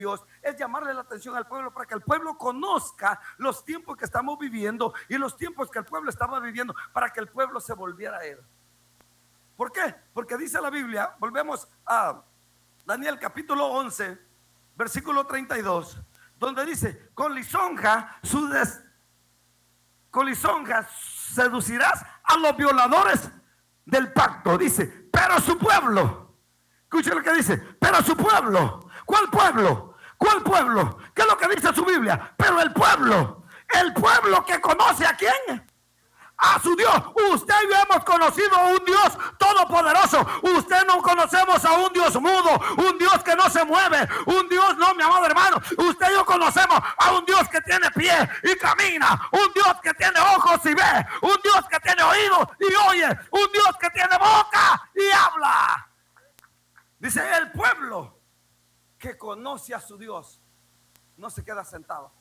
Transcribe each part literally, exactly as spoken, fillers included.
Dios es llamarle la atención al pueblo para que el pueblo conozca los tiempos que estamos viviendo y los tiempos que el pueblo estaba viviendo, para que el pueblo se volviera a él. ¿Por qué? Porque dice la Biblia, volvemos a Daniel capítulo once, versículo treinta y dos, donde dice: con lisonja, su des, con lisonja seducirás a los violadores del pacto. Dice, pero su pueblo, escuchen lo que dice, pero su pueblo. ¿Cuál pueblo? ¿Cuál pueblo? ¿Qué es lo que dice su Biblia? Pero el pueblo, el pueblo que conoce a quién, a su Dios. Usted y yo hemos conocido a un Dios todopoderoso. Usted no conocemos a un Dios mudo, un Dios que no se mueve, un Dios, no, mi amado hermano, usted y yo conocemos a un Dios que tiene pie y camina, un Dios que tiene ojos y ve, un Dios que tiene oídos y oye, un Dios que tiene boca y habla. Dice, el pueblo que conoce a su Dios no se queda sentado.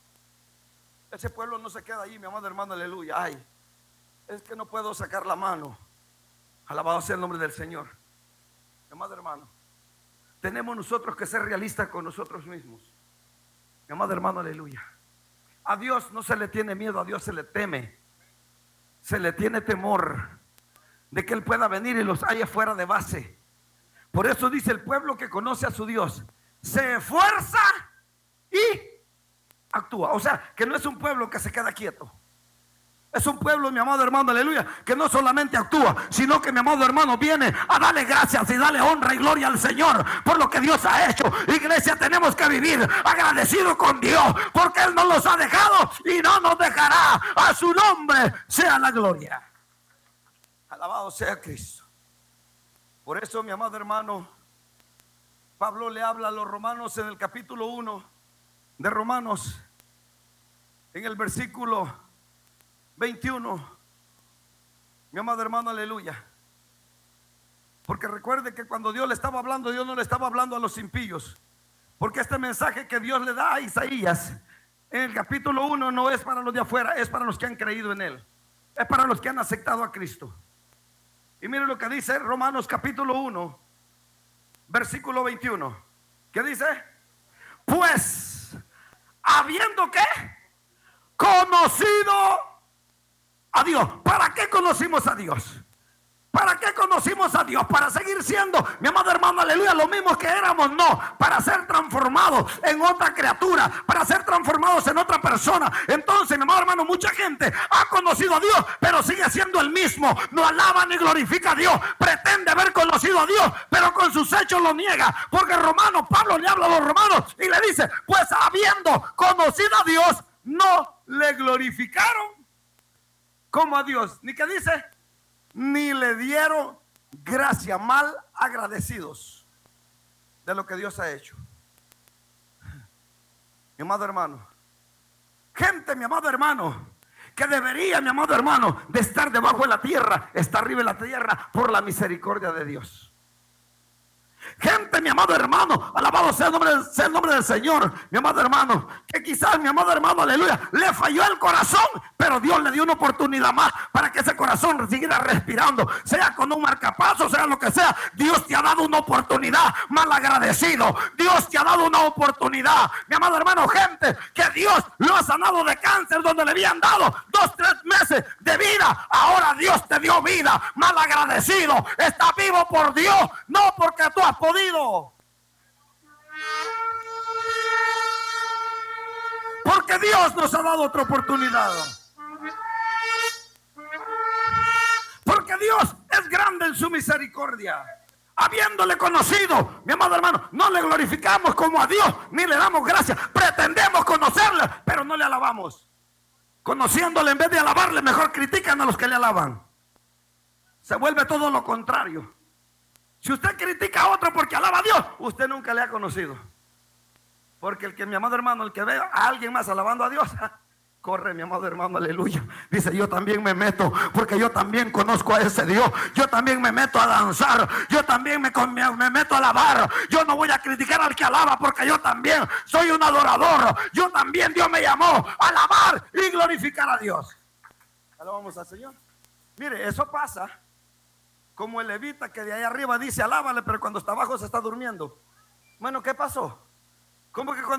Ese pueblo no se queda ahí, mi amado hermano, aleluya. Ay, es que no puedo sacar la mano. Alabado sea el nombre del Señor. Mi amado hermano, tenemos nosotros que ser realistas con nosotros mismos. Mi amado hermano, aleluya. A Dios no se le tiene miedo, a Dios se le teme. Se le tiene temor de que Él pueda venir y los haya fuera de base. Por eso dice, el pueblo que conoce a su Dios se esfuerza y actúa. O sea, que no es un pueblo que se queda quieto. Es un pueblo, mi amado hermano, aleluya, que no solamente actúa, sino que, mi amado hermano, viene a darle gracias y darle honra y gloria al Señor por lo que Dios ha hecho. Iglesia, tenemos que vivir agradecidos con Dios, porque Él nos los ha dejado y no nos dejará. A su nombre sea la gloria. Alabado sea Cristo. Por eso, mi amado hermano, Pablo le habla a los romanos en el capítulo uno de Romanos, en el versículo veintiuno, mi amado hermano, aleluya. Porque recuerde que cuando Dios le estaba hablando, Dios no le estaba hablando a los impíos, porque este mensaje que Dios le da a Isaías en el capítulo uno no es para los de afuera, es para los que han creído en Él, es para los que han aceptado a Cristo. Y mire lo que dice Romanos capítulo uno, versículo veintiuno. ¿Qué dice? Pues, habiendo que conocido a Dios. ¿Para qué conocimos a Dios? ¿Para qué conocimos a Dios? Para seguir siendo, mi amado hermano, aleluya, lo mismo que éramos. No, para ser transformados en otra criatura, para ser transformados en otra persona. Entonces, mi amado hermano, mucha gente ha conocido a Dios, pero sigue siendo el mismo. No alaba ni glorifica a Dios. Pretende haber conocido a Dios, pero con sus hechos lo niega. Porque Romano, Pablo le habla a los romanos y le dice, pues habiendo conocido a Dios, no le glorificaron como a Dios, ni que dice, ni le dieron gracia, mal agradecidos de lo que Dios ha hecho. Mi amado hermano, gente, mi amado hermano, que debería, mi amado hermano, de estar debajo de la tierra, está arriba de la tierra por la misericordia de Dios. Gente, mi amado hermano, alabado sea el nombre, sea el nombre del Señor, mi amado hermano, que quizás, mi amado hermano, aleluya, le falló el corazón, pero Dios le dio una oportunidad más para que ese corazón siguiera respirando, sea con un marcapaso, sea lo que sea. Dios te ha dado una oportunidad, mal agradecido. Dios te ha dado una oportunidad, mi amado hermano, gente que Dios lo ha sanado de cáncer donde le habían dado dos, tres meses de vida. Ahora Dios te dio vida, mal agradecido. Estás vivo por Dios, no porque tú has podido. Porque Dios nos ha dado otra oportunidad. Porque Dios es grande en su misericordia. Habiéndole conocido, mi amado hermano, no le glorificamos como a Dios, ni le damos gracias. Pretendemos conocerle, pero no le alabamos. Conociéndole, en vez de alabarle, mejor critican a los que le alaban. Se vuelve todo lo contrario. Si usted critica a otro porque alaba a Dios, usted nunca le ha conocido. Porque el que, mi amado hermano, el que ve a alguien más alabando a Dios, corre, mi amado hermano, aleluya. Dice, yo también me meto, porque yo también conozco a ese Dios. Yo también me meto a danzar. Yo también me, me, me meto a alabar. Yo no voy a criticar al que alaba, porque yo también soy un adorador. Yo también, Dios me llamó a alabar y glorificar a Dios. Alabamos al Señor. Mire, eso pasa como el levita que de ahí arriba dice, alábale, pero cuando está abajo se está durmiendo. Bueno, ¿qué pasó? Como que cuando